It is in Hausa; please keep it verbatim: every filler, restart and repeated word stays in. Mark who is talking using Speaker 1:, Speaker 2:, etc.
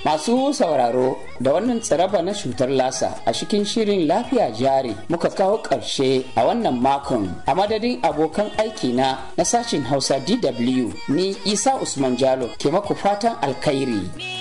Speaker 1: Masu sauraro da wannan tsaraba na cutar lasa a cikin shirin lafiya jari muka kawo ƙarshe a wannan makon. A madadin abokan aiki na na sashin Hausa D W ni Isa Usman Jalo ke maku fatan alkhairi.